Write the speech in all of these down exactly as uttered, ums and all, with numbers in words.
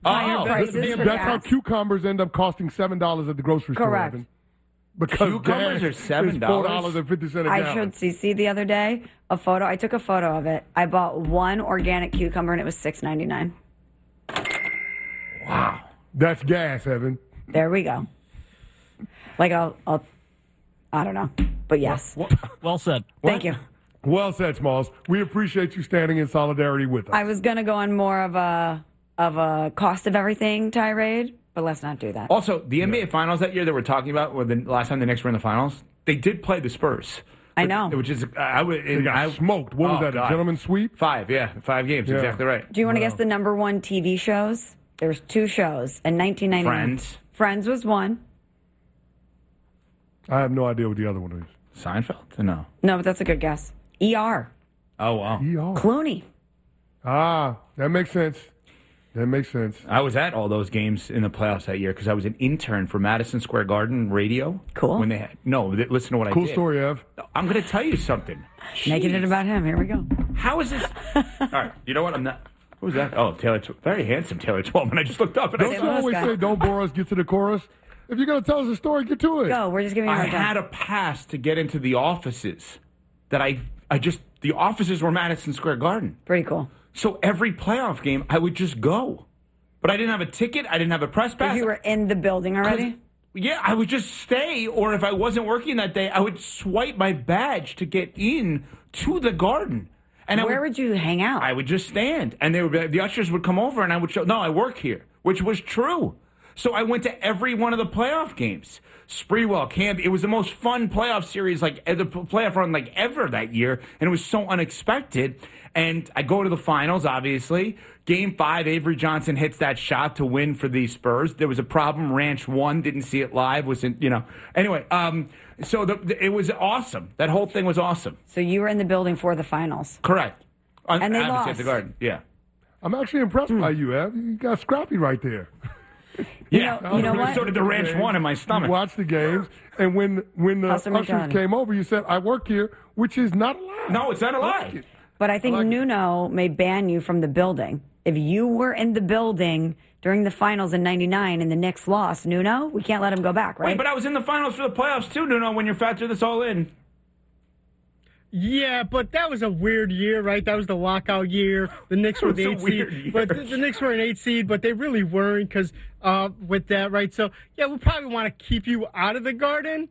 higher Oh, prices that's, for that's how gas. cucumbers end up costing seven dollars at the grocery store. Correct. Evan. Because Cucumbers gas are seven dollars? is four dollars and fifty cents a I gallon. showed Cece the other day a photo. I took a photo of it. I bought one organic cucumber and it was six ninety-nine. Wow. That's gas, Evan. There we go. Like I'll, I'll I don't know, but yes. Well, well said. Thank you. Well said, Smalls. We appreciate you standing in solidarity with us. I was gonna go on more of a of a cost of everything tirade, but let's not do that. Also, the N B A Finals that year that we're talking about, or the last time the Knicks were in the finals, they did play the Spurs. I which- know. Which is, I would. They got I, smoked. What was oh, that, God. a gentleman's sweep? Five, yeah. Five games, Yeah. exactly right. Do you want to guess the number one T V shows? There's two shows in nineteen ninety-nine. Friends. Friends was one. I have no idea what the other one is. Seinfeld? No. No, but that's a good guess. E R. Oh, wow. E R. Clooney. Ah, that makes sense. That makes sense. I was at all those games in the playoffs that year because I was an intern for Madison Square Garden radio. Cool. When they had, no, th- listen to what I Cool did. story, Ev. I'm going to tell you something. Making it Jeez. about him. Here we go. How is this? All right, you know what? I'm not. Who's that? Oh, Taylor. Tw- Very handsome Taylor Twelman. I just looked up and Don't I you Louis always guy. say, don't bore us, get to the chorus? If you're going to tell us a story, get to it. Go. We're just giving you a I hard time. had a pass to get into the offices that I, I just, the offices were Madison Square Garden. Pretty cool. So every playoff game, I would just go. But I didn't have a ticket. I didn't have a press pass. If you were in the building already? Yeah, I would just stay, or if I wasn't working that day, I would swipe my badge to get in to the garden. And I Where would, would you hang out? I would just stand, and they would be, the ushers would come over, and I would show, no, I work here, which was true. So I went to every one of the playoff games. Sprewell, Camp, it was the most fun playoff series, like the playoff run, like ever that year, and it was so unexpected. And I go to the finals, obviously. Game five, Avery Johnson hits that shot to win for the Spurs. There was a problem. Ranch won, didn't see it live. Wasn't, you know. Anyway, um, so the, the, it was awesome. That whole thing was awesome. So you were in the building for the finals. Correct. On- And they obviously lost. at the Garden. Yeah. I'm actually impressed Hmm. by you, Ev. You got scrappy right there. Yeah. know- you know what? So did the Ranch one in my stomach. You watched the games, and when when the Hustle ushers mentality. came over, you said, I work here, which is not a lie. No, it's not a I lie. like it. But I think I like it. Nuno may ban you from the building. If you were in the building during the finals in ninety-nine and the Knicks lost, Nuno, we can't let him go back, right? Wait, but I was in the finals for the playoffs too, Nuno, when you factor this all in. Yeah, but that was a weird year, right? That was the lockout year. The Knicks were It was the a eight weird seed, year. but the, the Knicks were an eight seed, but they really weren't because uh, with that, right? So yeah, we'll probably want to keep you out of the Garden.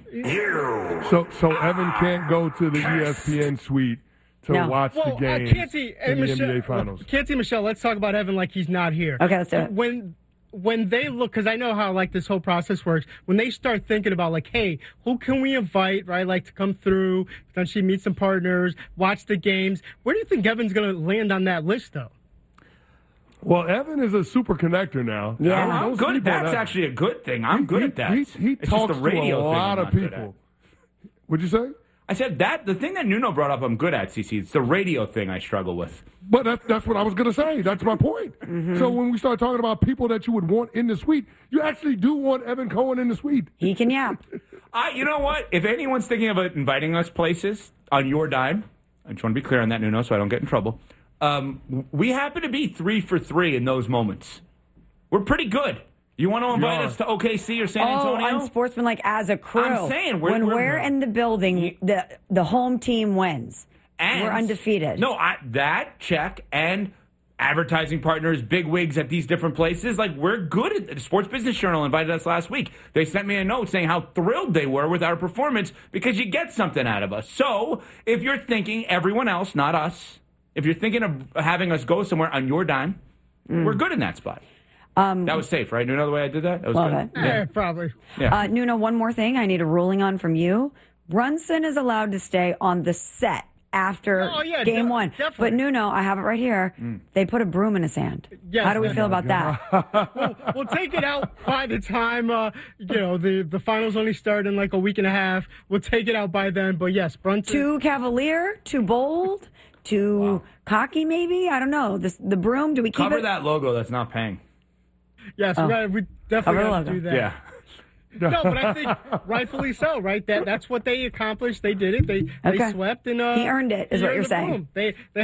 So, so Evan can't go to the E S P N suite to No. watch Well, the uh, games can't see in the Michelle, N B A Finals. Can't see Michelle. Let's talk about Evan like he's not here. Okay, let's do it. When when they look, because I know how like this whole process works. When they start thinking about like, hey, who can we invite, right? Like to come through, potentially meet some partners, watch the games. Where do you think Evan's going to land on that list, though? Well, Evan is a super connector now. Yeah. Don't- I'm don't good. sleep on That's Evan. actually a good thing. I'm He- good he- at that. He, he It's talks just the radio to a thing lot I'm of not good at. people. What'd you say? I said that the thing that Nuno brought up, I'm good at, C C. It's the radio thing I struggle with. But that, that's what I was going to say. That's my point. Mm-hmm. So when we start talking about people that you would want in the suite, you actually do want Evan Cohen in the suite. He can yap. I, you know what? If anyone's thinking of inviting us places on your dime, I just want to be clear on that, Nuno, so I don't get in trouble. Um, we happen to be three for three in those moments. We're pretty good. You want to invite are. us to O K C or San Oh, Antonio? unsportsmanlike as a crew. I'm saying, we're- when we're- we're, in the building, the the home team wins. And we're undefeated. No, I, that check and advertising partners, big wigs at these different places. Like, we're good at it. The Sports Business Journal invited us last week. They sent me a note saying how thrilled they were with our performance because you get something out of us. So if you're thinking everyone else, not us, if you're thinking of having us go somewhere on your dime, Mm. we're good in that spot. Um, That was safe, right? You know the way I did that? That was Love good. it. Yeah. Eh, probably. Yeah. Uh, Nuno, one more thing I need a ruling on from you. Brunson is allowed to stay on the set after Oh, yeah, game de- one. definitely. But Nuno, I have it right here. Mm. They put a broom in his hand. Yes, How do we oh feel my about that? we'll, we'll take it out by the time uh, you know the the finals only start in like a week and a half. We'll take it out by then. But yes, Brunson. Too cavalier? Too bold? Too cocky, maybe? I don't know. This, the broom, do we keep Cover it? that logo that's not paying. Yes, Oh. right, we definitely Cover have logo. to do that. Yeah. No, but I think rightfully so, right? That that's what they accomplished. They did it. They they Okay. swept and uh, He earned it, is he what earned you're the saying. broom. They they helped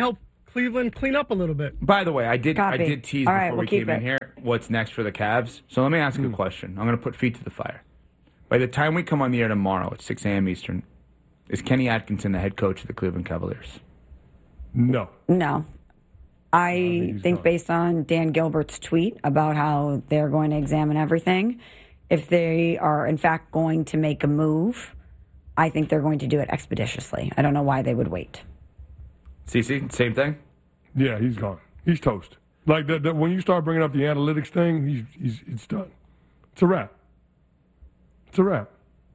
Cleveland clean up a little bit. By the way, I did Copy. I did tease All right, before we'll we came keep in it. here what's next for the Cavs. So let me ask you a question. I'm going to put feet to the fire. By the time we come on the air tomorrow at six a.m. Eastern, is Kenny Atkinson the head coach of the Cleveland Cavaliers? No. No. I he's think not. based on Dan Gilbert's tweet about how they're going to examine everything, if they are in fact going to make a move, I think they're going to do it expeditiously. I don't know why they would wait. Cece, same thing? Yeah, he's gone. He's toast. Like the, the, when you start bringing up the analytics thing, he's, he's it's done. It's a wrap. It's a wrap.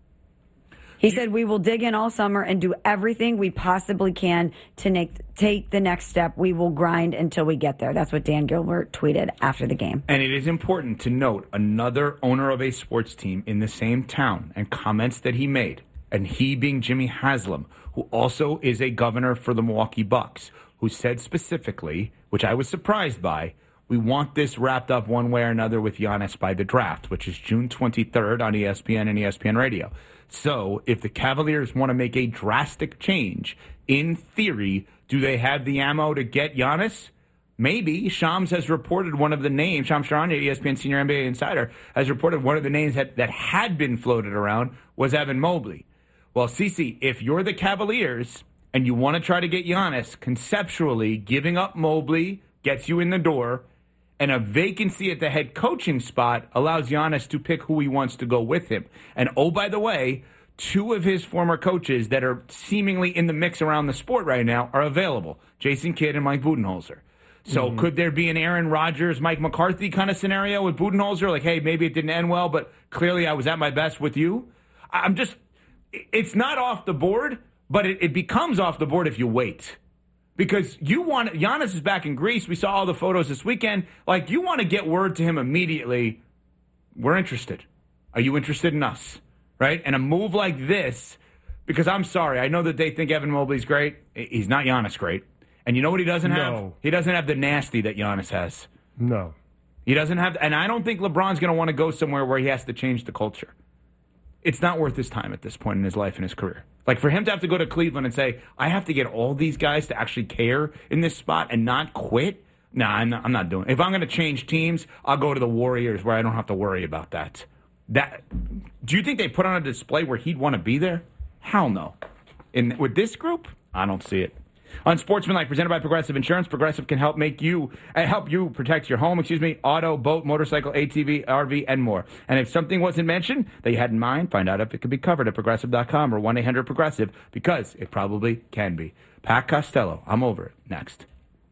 He said, we will dig in all summer and do everything we possibly can to make, take the next step. We will grind until we get there. That's what Dan Gilbert tweeted after the game. And it is important to note another owner of a sports team in the same town and comments that he made, and he being Jimmy Haslam, who also is a governor for the Milwaukee Bucks, who said specifically, which I was surprised by, we want this wrapped up one way or another with Giannis by the draft, which is June twenty-third on E S P N and E S P N Radio. So if the Cavaliers want to make a drastic change, in theory, do they have the ammo to get Giannis? Maybe. Shams has reported one of the names, Shams Charania, E S P N senior N B A insider, has reported one of the names that, that had been floated around was Evan Mobley. Well, Cece, if you're the Cavaliers and you want to try to get Giannis, conceptually, giving up Mobley gets you in the door, and a vacancy at the head coaching spot allows Giannis to pick who he wants to go with him. And oh, by the way, two of his former coaches that are seemingly in the mix around the sport right now are available, Jason Kidd and Mike Budenholzer. So mm-hmm. could there be an Aaron Rodgers, Mike McCarthy kind of scenario with Budenholzer? Like, hey, maybe it didn't end well, but clearly I was at my best with you. I'm just, it's not off the board, but it, it becomes off the board if you wait. Because you want, Giannis is back in Greece. We saw all the photos this weekend. Like, you want to get word to him immediately, we're interested. Are you interested in us? Right? And a move like this, because I'm sorry, I know that they think Evan Mobley's great. He's not Giannis great. And you know what he doesn't No. have? He doesn't have the nasty that Giannis has. No. He doesn't have, and I don't think LeBron's going to want to go somewhere where he has to change the culture. It's not worth his time at this point in his life and his career. Like, for him to have to go to Cleveland and say, I have to get all these guys to actually care in this spot and not quit? Nah, I'm not, I'm not doing it. If I'm going to change teams, I'll go to the Warriors where I don't have to worry about that. That. Do you think they put on a display where he'd want to be there? Hell no. In, with this group, I don't see it. Unsportsmanlike, presented by Progressive Insurance. Progressive can help make you uh, help you protect your home, excuse me, auto, boat, motorcycle, A T V, R V, and more. And if something wasn't mentioned that you had in mind, find out if it could be covered at progressive dot com or one eight hundred progressive, because it probably can be. Pat Costello, I'm over it. Next.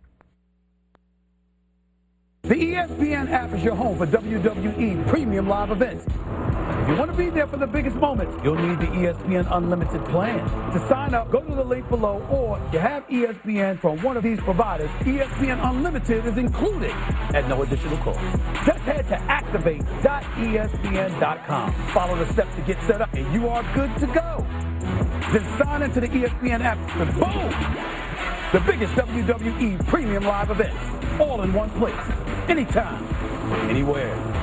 The E S P N app is your home for W W E premium live events. If you want to be there for the biggest moments, you'll need the E S P N Unlimited plan. To sign up, go to the link below, or if you have E S P N from one of these providers, E S P N Unlimited is included at no additional cost. Just head to activate dot E S P N dot com. Follow the steps to get set up, and you are good to go. Then sign into the E S P N app, and boom! The biggest W W E premium live events, all in one place, anytime, anywhere.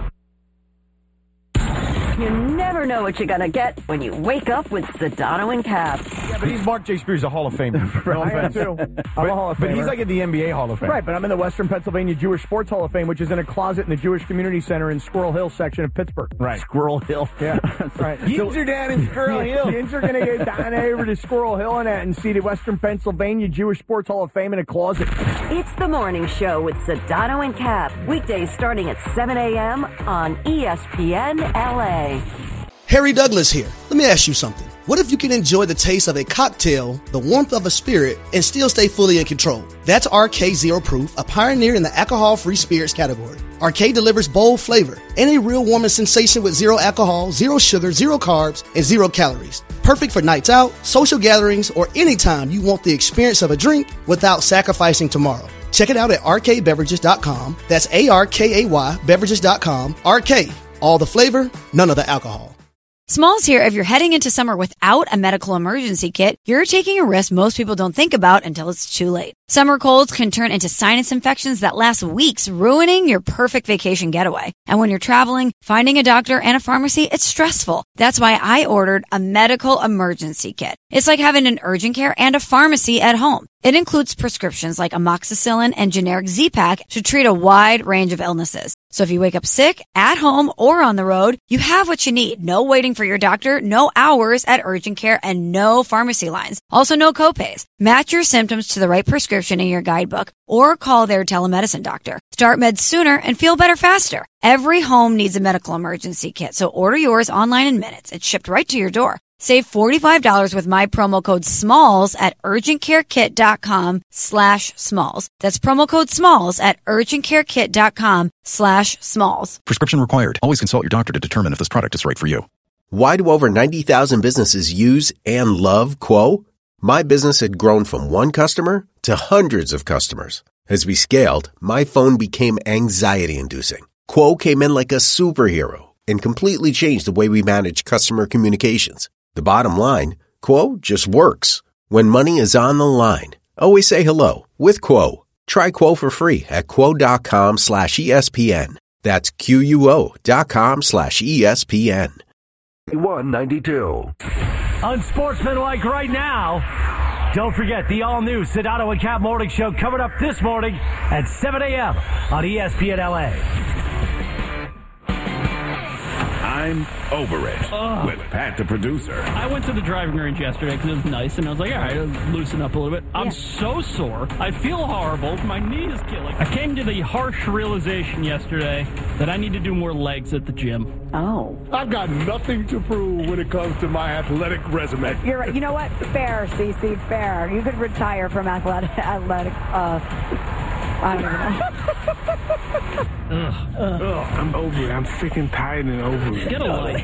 You never know what you're going to get when you wake up with Sedano and Cap. Yeah, but he's Mark J. Spears, a Hall of Famer. No I am offense. too. I'm but, a Hall of Famer. But he's like in the N B A Hall of Fame. Right, but I'm in the Western Pennsylvania Jewish Sports Hall of Fame, which is in a closet in the Jewish Community Center in Squirrel Hill section of Pittsburgh. Right. Squirrel Hill. Yeah, that's right. Yins are down in Squirrel Hill. Yins are going to get down over to Squirrel Hill and, and see the Western Pennsylvania Jewish Sports Hall of Fame in a closet. It's the morning show with Sedano and Cap. Weekdays starting at seven a.m. on E S P N L A. Harry Douglas here. Let me ask you something. What if you can enjoy the taste of a cocktail, the warmth of a spirit, and still stay fully in control? That's R K Zero Proof, a pioneer in the alcohol-free spirits category. R K delivers bold flavor and a real warming sensation with zero alcohol, zero sugar, zero carbs, and zero calories. Perfect for nights out, social gatherings, or anytime you want the experience of a drink without sacrificing tomorrow. Check it out at R K beverages dot com. That's A R K A Y beverages dot com. R K. All the flavor, none of the alcohol. Smalls here. If you're heading into summer without a medical emergency kit, you're taking a risk most people don't think about until it's too late. Summer colds can turn into sinus infections that last weeks, ruining your perfect vacation getaway. And when you're traveling, finding a doctor and a pharmacy, it's stressful. That's why I ordered a medical emergency kit. It's like having an urgent care and a pharmacy at home. It includes prescriptions like amoxicillin and generic Z-Pak to treat a wide range of illnesses. So if you wake up sick, at home, or on the road, you have what you need. No waiting for your doctor, no hours at urgent care, and no pharmacy lines. Also, no copays. Match your symptoms to the right prescription in your guidebook or call their telemedicine doctor. Start meds sooner and feel better faster. Every home needs a medical emergency kit, so order yours online in minutes. It's shipped right to your door. Save forty-five dollars with my promo code SMALLS at urgentcarekit.com slash SMALLS. That's promo code SMALLS at urgentcarekit.com slash SMALLS. Prescription required. Always consult your doctor to determine if this product is right for you. Why do over ninety thousand businesses use and love Quo? My business had grown from one customer to hundreds of customers. As we scaled, my phone became anxiety-inducing. Quo came in like a superhero and completely changed the way we manage customer communications. The bottom line, Quo just works. When money is on the line, always say hello with Quo. Try Quo for free at quo.com slash ESPN. That's Q-U-O dot com slash ESPN. one ninety-two. Unsportsmanlike right now. Don't forget the all-new Sedano and Cap Morning Show coming up this morning at seven a.m. on E S P N L A. I'm over it Ugh. with Pat the producer. I went to the driving range yesterday because it was nice, and I was like, all right, I'll loosen up a little bit. I'm yeah. so sore. I feel horrible. My knee is killing. I came to the harsh realization yesterday that I need to do more legs at the gym. Oh. I've got nothing to prove when it comes to my athletic resume. You're right. You know what? Fair, Cece, fair. You could retire from athletic, athletic, uh, I don't even know. Ugh. Ugh. Ugh. I'm over it. I'm sick and tired and over it. Get a life.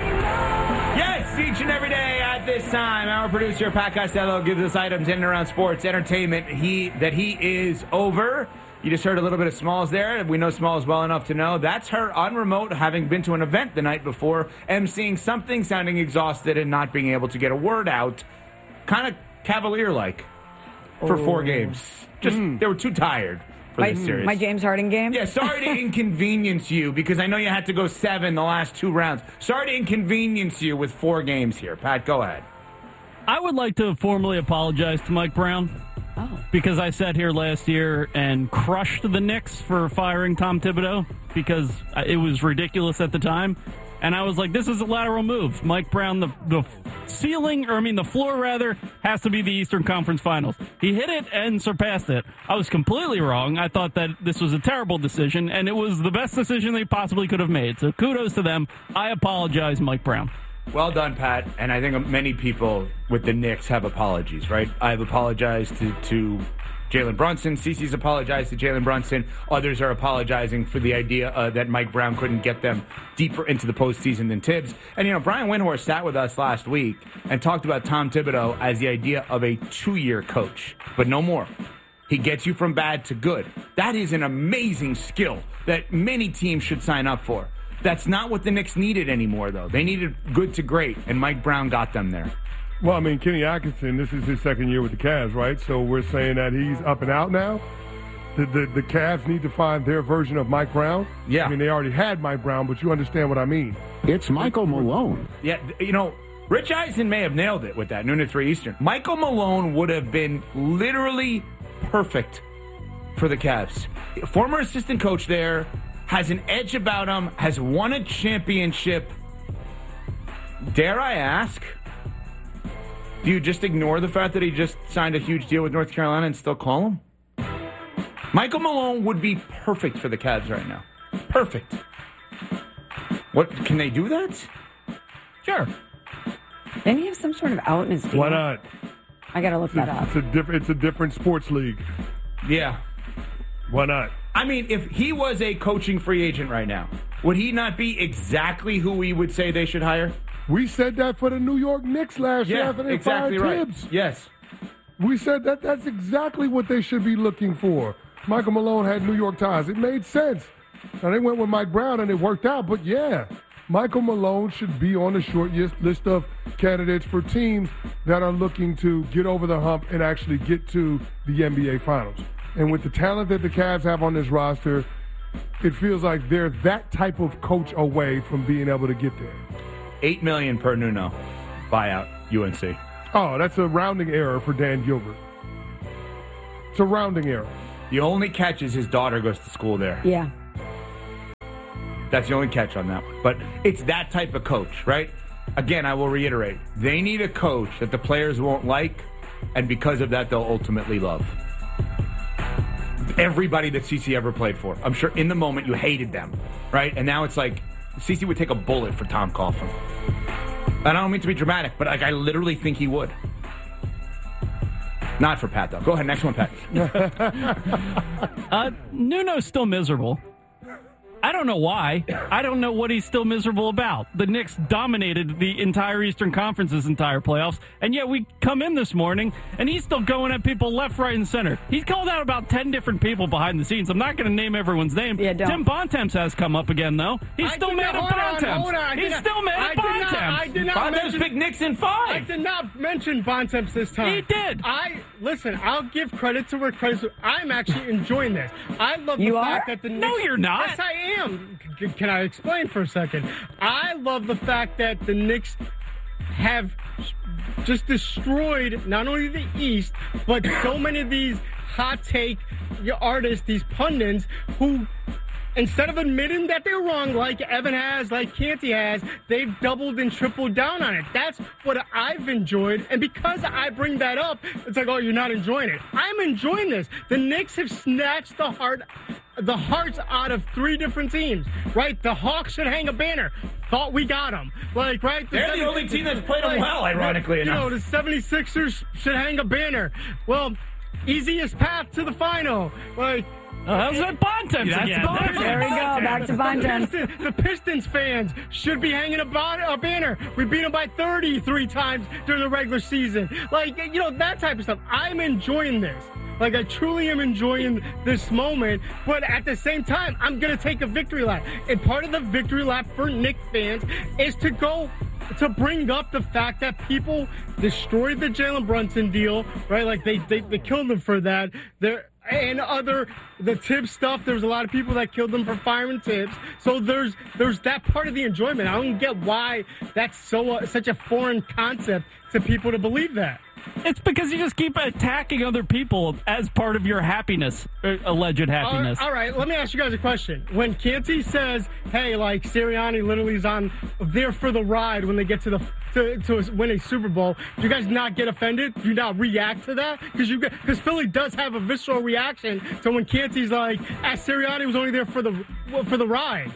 Yes, each and every day at this time, our producer, Pat Costello, gives us items in and around sports, entertainment, he that he is over. You just heard a little bit of Smalls there. We know Smalls well enough to know that's her on remote, having been to an event the night before, emceeing something, sounding exhausted and not being able to get a word out. Kind of Cavalier-like for oh. four games. Just, mm. they were too tired. For my, this series. my James Harden game? Yeah, sorry to inconvenience you because I know you had to go seven the last two rounds. Sorry to inconvenience you with four games here. Pat, go ahead. I would like to formally apologize to Mike Brown oh. because I sat here last year and crushed the Knicks for firing Tom Thibodeau because it was ridiculous at the time. And I was like, this is a lateral move. Mike Brown, the, the ceiling, or I mean the floor rather, has to be the Eastern Conference Finals. He hit it and surpassed it. I was completely wrong. I thought that this was a terrible decision, and it was the best decision they possibly could have made. So kudos to them. I apologize, Mike Brown. Well done, Pat. And I think many people with the Knicks have apologies, right? I've apologized to... to Jalen Brunson. Cece's apologized to Jalen Brunson. Others are apologizing for the idea uh, that Mike Brown couldn't get them deeper into the postseason than Tibbs. And, you know, Brian Windhorst sat with us last week and talked about Tom Thibodeau as the idea of a two-year coach, but no more. He gets you from bad to good. That is an amazing skill that many teams should sign up for. That's not what the Knicks needed anymore, though. They needed good to great, and Mike Brown got them there. Well, I mean, Kenny Atkinson, this is his second year with the Cavs, right? So we're saying that he's up and out now. The, the, the Cavs need to find their version of Mike Brown. Yeah. I mean, they already had Mike Brown, but you understand what I mean. It's Michael Malone. Yeah, you know, Rich Eisen may have nailed it with that, noon to three Eastern. Michael Malone would have been literally perfect for the Cavs. Former assistant coach there, has an edge about him, has won a championship. Dare I ask... Do you just ignore the fact that he just signed a huge deal with North Carolina and still call him? Michael Malone would be perfect for the Cavs right now. Perfect. What, can they do that? Sure. Didn't he have some sort of out in his deal? Why not? I got to look it's that a, up. It's a, diff- it's a different sports league. Yeah. Why not? I mean, if he was a coaching free agent right now, would he not be exactly who we would say they should hire? We said that for the New York Knicks last yeah, year after they exactly fired right. Tibbs. Yes. We said that that's exactly what they should be looking for. Michael Malone had New York ties. It made sense. Now, they went with Mike Brown, and it worked out, but yeah. Michael Malone should be on the short list of candidates for teams that are looking to get over the hump and actually get to the N B A Finals. And with the talent that the Cavs have on this roster, it feels like they're that type of coach away from being able to get there. Eight million per Nuno buyout, U N C. Oh, that's a rounding error for Dan Gilbert. It's a rounding error. The only catch is his daughter goes to school there. Yeah. That's the only catch on that one. But it's that type of coach, right? Again, I will reiterate. They need a coach that the players won't like, and because of that, they'll ultimately love. Everybody that C C ever played for. I'm sure in the moment you hated them, right? And now it's like C C would take a bullet for Tom Coughlin. And I don't mean to be dramatic, but like I literally think he would. Not for Pat, though. Go ahead, next one, Pat. uh, Nuno's still miserable. I don't know why. I don't know what he's still miserable about. The Knicks dominated the entire Eastern Conference's entire playoffs, and yet we come in this morning, and he's still going at people left, right, and center. He's called out about ten different people behind the scenes. I'm not going to name everyone's name. Yeah, don't. Tim Bontemps has come up again, though. He's I still did mad not, at hold on, Bontemps. hold on, He's not, still mad I at did not, Bontemps. I did not Bontemps mention, picked Knicks in five. I did not mention Bontemps this time. He did. I listen. I'll give credit to where credit's due. I'm actually enjoying this. I love You the are? fact that the Knicks. No, you're not. Yes, I am. C- can I explain for a second? I love the fact that the Knicks have just destroyed not only the East, but so many of these hot take artists, these pundits, who, instead of admitting that they're wrong, like Evan has, like Canty has, they've doubled and tripled down on it. That's what I've enjoyed. And because I bring that up, it's like, oh, you're not enjoying it. I'm enjoying this. The Knicks have snatched the heart, the hearts out of three different teams, right? The Hawks should hang a banner. Thought we got them. Like, right? The They're seven, the only team that's played them like, well, ironically you enough. You know, the seventy-sixers should hang a banner. Well, easiest path to the final. Like, Oh, that was at Bontemps That's again. Bontemps. There we go, back to Bontemps. The Pistons, the Pistons fans should be hanging a, bon- a banner. We beat them by thirty-three times during the regular season. Like, you know, that type of stuff. I'm enjoying this. Like, I truly am enjoying this moment, but at the same time, I'm going to take a victory lap. And part of the victory lap for Knicks fans is to go to bring up the fact that people destroyed the Jalen Brunson deal, right? Like, they, they, they killed them for that. They're And other, the Tibbs stuff, there's a lot of people that killed them for firing Tibbs. So there's there's that part of the enjoyment. I don't get why that's so uh, such a foreign concept to people to believe that. It's because you just keep attacking other people as part of your happiness, or alleged happiness. All right, all right, let me ask you guys a question. When Canty says, hey, like, Sirianni literally is on there for the ride when they get to the to, to win a Super Bowl, do you guys not get offended? Do you not react to that? Because you because Philly does have a visceral reaction to when Canty's like, ah, Sirianni was only there for the for the ride.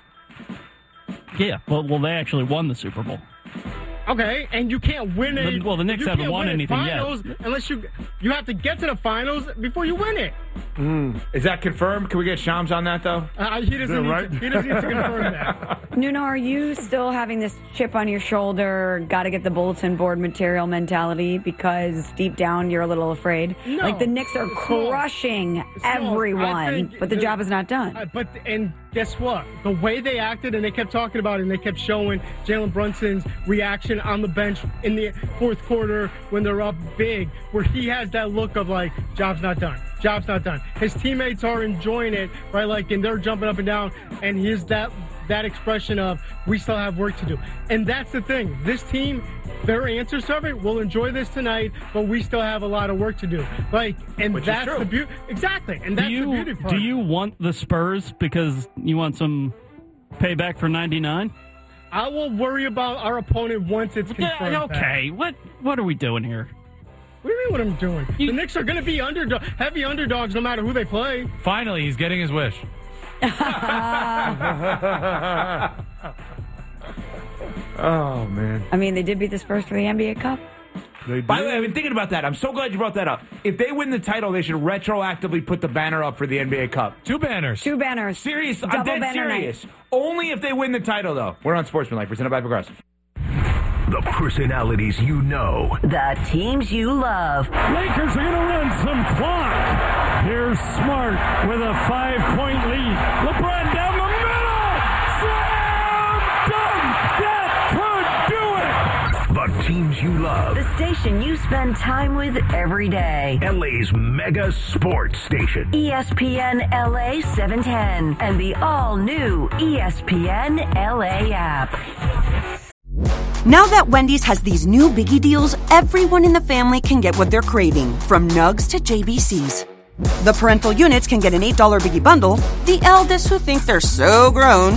Yeah, well, well, they actually won the Super Bowl. Okay, and you can't win a The- well, the Knicks you haven't can't won win anything yet. finals unless you you have to get to the finals before you win it. Mm. Is that confirmed? Can we get Shams on that, though? Uh, he doesn't need right? to, he doesn't need to confirm that. Nuno, are you still having this chip on your shoulder, got to get the bulletin board material mentality because deep down you're a little afraid? No. Like the Knicks are crushing everyone, I think but the job is not done. Uh, but and guess what? The way they acted and they kept talking about it and they kept showing Jalen Brunson's reaction on the bench in the fourth quarter when they're up big, where he has that look of like, job's not done. Job's not done. His teammates are enjoying it, right? Like, and they're jumping up and down, and he's that that expression of, we still have work to do. And that's the thing. This team, their answer survey, we'll enjoy this tonight, but we still have a lot of work to do. Like, and Which is that's true. the beauty. Exactly. And that's do you, the beauty part. Do you want the Spurs because you want some payback for ninety-nine? I will worry about our opponent once it's confirmed. Yeah, okay, what what are we doing here? What do you mean what I'm doing? The Knicks are going to be underdog, heavy underdogs no matter who they play. Finally, he's getting his wish. Oh, man. I mean, they did beat the Spurs for the N B A Cup. By the way, I've been thinking about that. I'm so glad you brought that up. If they win the title, they should retroactively put the banner up for the N B A Cup. Two banners. Two banners. Serious. I'm Double dead banner serious. night. Only if they win the title, though. We're on Sportsmanlike, presented by Progressive. The personalities you know. The teams you love. Lakers are going to run some clock. Here's Smart with a five-point lead. LeBron down the middle. Slam dunk. you love. The station you spend time with every day. L A's mega sports station. E S P N L A seven ten and the all-new E S P N L A app. Now that Wendy's has these new biggie deals, everyone in the family can get what they're craving, from nugs to J B Cs. The parental units can get an eight dollar biggie bundle. The eldest who think they're so grown